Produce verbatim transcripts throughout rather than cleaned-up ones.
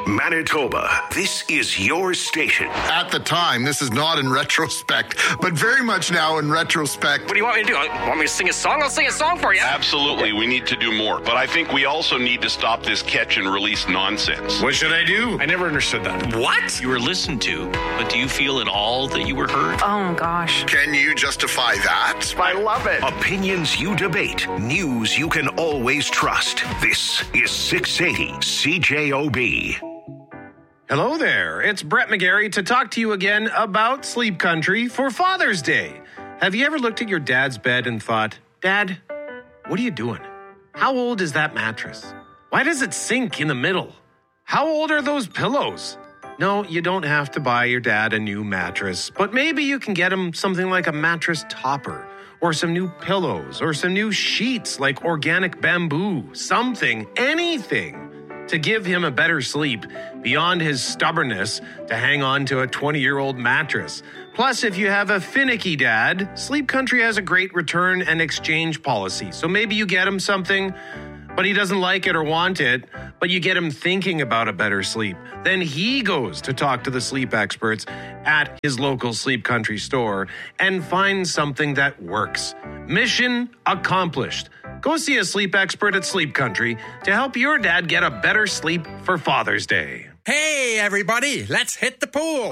Manitoba, this is your station. At the time, this is not in retrospect, but very much now in retrospect. What do you want me to do? You want me to sing a song? I'll sing a song for you. Absolutely, we need to do more. But I think we also need to stop this catch and release nonsense. What should I do? I never understood that. What? You were listened to, but do you feel at all that you were heard? Oh, gosh. Can you justify that? I love it. Opinions you debate, news you can always trust. This is six eighty C J O B. Hello there, it's Brett McGarry to talk to you again about Sleep Country for Father's Day. Have you ever looked at your dad's bed and thought, Dad, what are you doing? How old is that mattress? Why does it sink in the middle? How old are those pillows? No, you don't have to buy your dad a new mattress, but maybe you can get him something like a mattress topper, or some new pillows, or some new sheets like organic bamboo, something, anything to give him a better sleep beyond his stubbornness to hang on to a twenty-year-old mattress. Plus, if you have a finicky dad, Sleep Country has a great return and exchange policy. So maybe you get him something, but he doesn't like it or want it, but you get him thinking about a better sleep. Then he goes to talk to the sleep experts at his local Sleep Country store and finds something that works. Mission accomplished. Go see a sleep expert at Sleep Country to help your dad get a better sleep for Father's Day. Hey, everybody, let's hit the pool.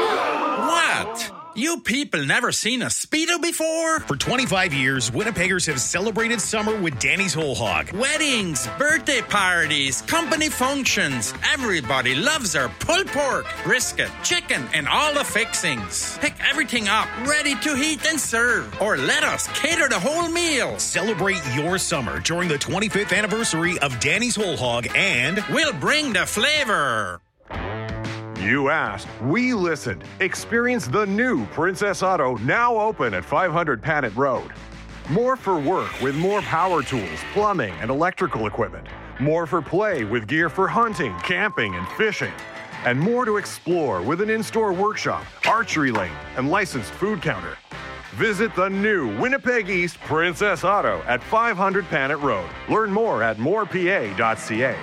What? You people never seen a Speedo before? For twenty-five years, Winnipeggers have celebrated summer with Danny's Whole Hog. Weddings, birthday parties, company functions. Everybody loves our pulled pork, brisket, chicken, and all the fixings. Pick everything up, ready to heat and serve. Or let us cater the whole meal. Celebrate your summer during the twenty-fifth anniversary of Danny's Whole Hog, and we'll bring the flavor. You asked, we listened. Experience the new Princess Auto, now open at five hundred Panet Road. More for work with more power tools, plumbing, and electrical equipment. More for play with gear for hunting, camping, and fishing. And more to explore with an in-store workshop, archery lane, and licensed food counter. Visit the new Winnipeg East Princess Auto at five hundred Panet Road. Learn more at more p a dot c a.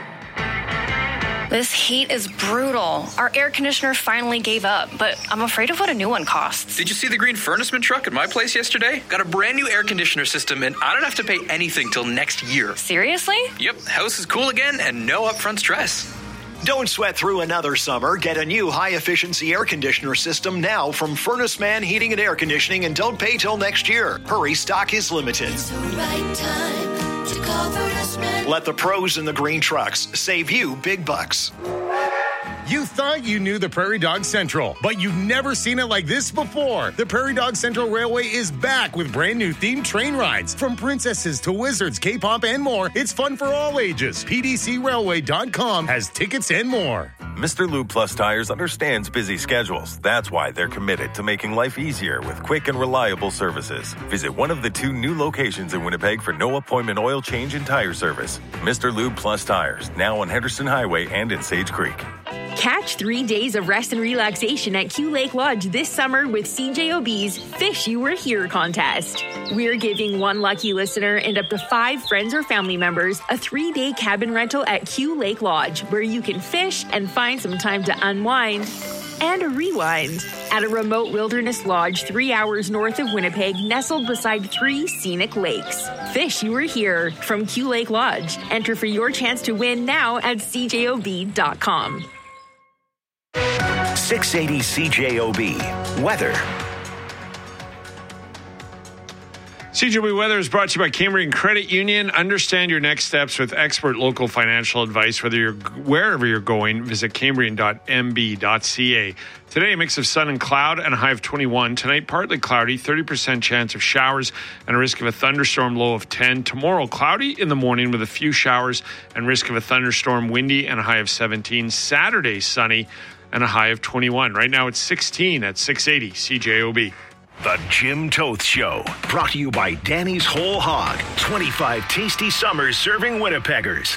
This heat is brutal. Our air conditioner finally gave up, but I'm afraid of what a new one costs. Did you see the green furnaceman truck at my place yesterday? Got a brand new air conditioner system, and I don't have to pay anything till next year. Seriously? Yep, house is cool again and no upfront stress. Don't sweat through another summer. Get a new high-efficiency air conditioner system now from Furnace Man Heating and Air Conditioning, and don't pay till next year. Hurry, stock is limited. It's the right time to call Furnace Man. Let the pros in the green trucks save you big bucks. You thought you knew the Prairie Dog Central, but you've never seen it like this before. The Prairie Dog Central Railway is back with brand new themed train rides. From princesses to wizards, K-pop, and more, it's fun for all ages. P D C railway dot com has tickets and more. Mister Lube Plus Tires understands busy schedules. That's why they're committed to making life easier with quick and reliable services. Visit one of the two new locations in Winnipeg for no appointment oil change and tire service. Mister Lube Plus Tires, now on Henderson Highway and in Sage Creek. Catch three days of rest and relaxation at Q Lake Lodge this summer with C J O B's Fish You Were Here contest. We're giving one lucky listener and up to five friends or family members a three-day cabin rental at Q Lake Lodge, where you can fish and find some time to unwind and rewind at a remote wilderness lodge three hours north of Winnipeg, nestled beside three scenic lakes. Fish You Were Here from Q Lake Lodge. Enter for your chance to win now at C J O B dot com. six eighty C J O B. Weather. C J O B Weather is brought to you by Cambrian Credit Union. Understand your next steps with expert local financial advice. Whether you're wherever you're going, visit cambrian dot m b dot c a. Today, a mix of sun and cloud and a high of twenty-one. Tonight, partly cloudy, thirty percent chance of showers and a risk of a thunderstorm, low of ten. Tomorrow, cloudy in the morning with a few showers and risk of a thunderstorm, windy, and a high of seventeen. Saturday, sunny and a high of twenty-one. Right now, it's sixteen at six eighty C J O B. The Jim Toth Show, brought to you by Danny's Whole Hog. twenty-five tasty summers serving Winnipeggers.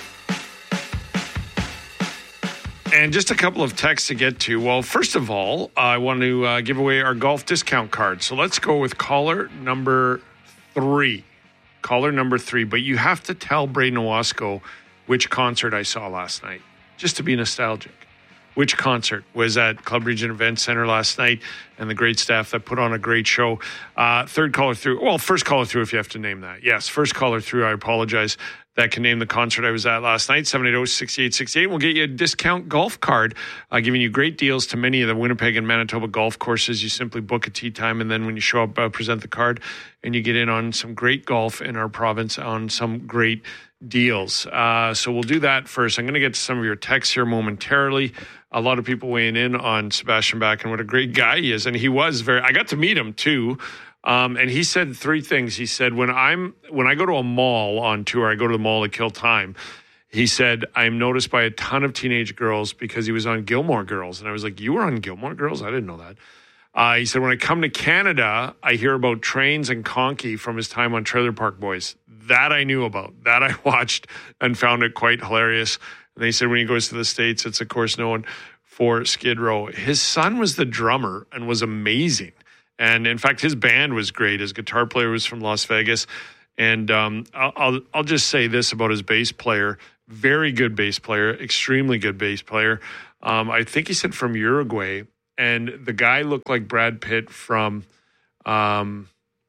And just a couple of texts to get to. Well, first of all, uh, I want to uh, give away our golf discount card. So let's go with caller number three. Caller number three. But you have to tell Braden Owasco which concert I saw last night. just to be nostalgic. Which concert was at Club Region Event Center last night, and the great staff that put on a great show. Uh, third caller through. Well, first caller through if you have to name that. Yes, first caller through. I apologize. That can name the concert I was at last night. seven eight zero, six eight six eight. We'll get you a discount golf card, uh, giving you great deals to many of the Winnipeg and Manitoba golf courses. You simply book a tee time, and then when you show up, uh, present the card, and you get in on some great golf in our province on some great deals. Uh, so we'll do that first. I'm going to get to some of your texts here momentarily. A lot of people weighing in on Sebastian Bach and what a great guy he is. And he was very, I got to meet him too. Um, and he said three things. He said, when I'm, when I go to a mall on tour, I go to the mall to kill time. He said, I'm noticed by a ton of teenage girls because he was on Gilmore Girls. And I was like, you were on Gilmore Girls? I didn't know that. Uh, he said, when I come to Canada, I hear about trains and Conky from his time on Trailer Park Boys. That I knew about. That I watched and found it quite hilarious. And they said when he goes to the States, it's, of course, known for Skid Row. His son was the drummer and was amazing. And, in fact, his band was great. His guitar player was from Las Vegas. And um, I'll, I'll, I'll just say this about his bass player. Very good bass player. Extremely good bass player. Um, I think he said from Uruguay. And the guy looked like Brad Pitt from... Um,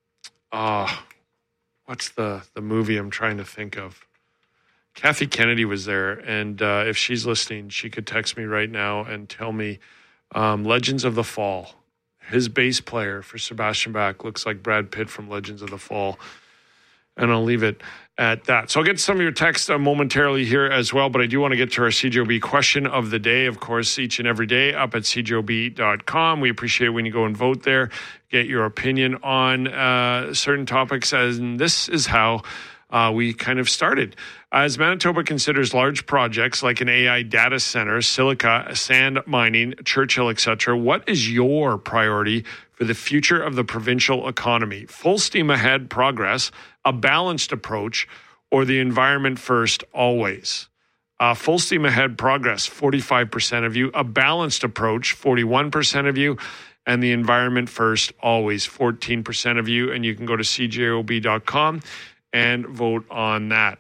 oh, what's the, the movie I'm trying to think of? Kathy Kennedy was there, and uh, if she's listening, she could text me right now and tell me um, Legends of the Fall. His bass player for Sebastian Bach looks like Brad Pitt from Legends of the Fall. And I'll leave it at that. So I'll get to some of your texts uh, momentarily here as well, but I do want to get to our C J O B question of the day, of course, each and every day up at C J O B dot com. We appreciate when you go and vote there, get your opinion on uh, certain topics, and this is how uh, we kind of started. As Manitoba considers large projects like an A I data center, silica, sand mining, Churchill, et cetera, what is your priority for the future of the provincial economy? Full steam ahead progress, a balanced approach, or the environment first always? Uh, full steam ahead progress, forty-five percent of you. A balanced approach, forty-one percent of you. And the environment first always, fourteen percent of you. And you can go to C J O B dot com and vote on that.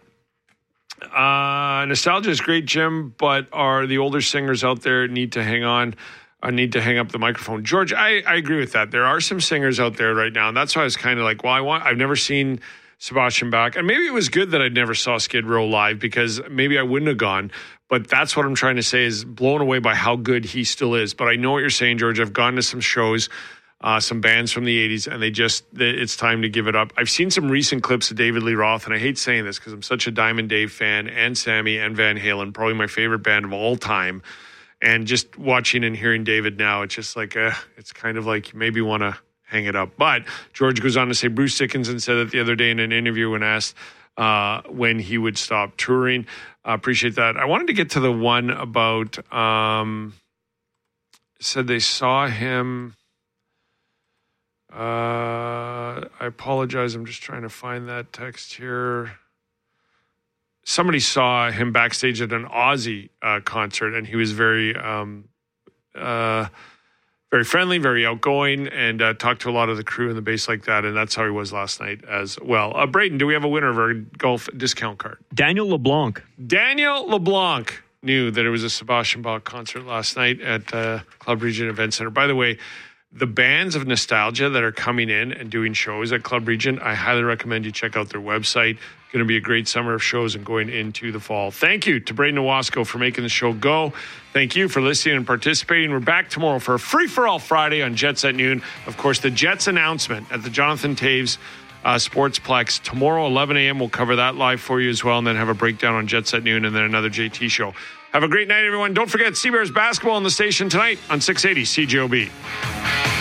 Uh, nostalgia is great, Jim, but are the older singers out there need to hang on? I need to hang up the microphone. George, I, I agree with that. There are some singers out there right now, and that's why I was kind of like, well, I want, I've never seen Sebastian Bach, and maybe it was good that I never saw Skid Row live because maybe I wouldn't have gone, but that's what I'm trying to say is blown away by how good he still is. But I know what you're saying, George. I've gone to some shows, uh, some bands from the eighties, and they just, it's time to give it up. I've seen some recent clips of David Lee Roth, and I hate saying this because I'm such a Diamond Dave fan, and Sammy and Van Halen, probably my favorite band of all time. And just watching and hearing David now, it's just like, uh, it's kind of like you maybe want to hang it up. But George goes on to say, Bruce Dickinson said that the other day in an interview when asked uh, when he would stop touring. Uh, appreciate that. I wanted to get to the one about, um, said they saw him. Uh, I apologize. I'm just trying to find that text here. Somebody saw him backstage at an Ozzy uh, concert, and he was very, um, uh, very friendly, very outgoing, and uh, talked to a lot of the crew and the bass like that. And that's how he was last night as well. Uh, Braden, do we have a winner of our golf discount card? Daniel LeBlanc. Daniel LeBlanc knew that it was a Sebastian Bach concert last night at uh, Club Region Event Center. By the way, the bands of nostalgia that are coming in and doing shows at Club Region, I highly recommend you check out their website. Going to be a great summer of shows and going into the fall. Thank you to Braden Owasco for making the show go. Thank you for listening and participating. We're back tomorrow for a free-for-all Friday on Jets at noon. Of course, the Jets announcement at the Jonathan Taves uh, Sportsplex. Tomorrow, eleven a.m., we'll cover that live for you as well, and then have a breakdown on Jets at noon and then another J T show. Have a great night, everyone. Don't forget, Seabears basketball on the station tonight on six eighty C J O B.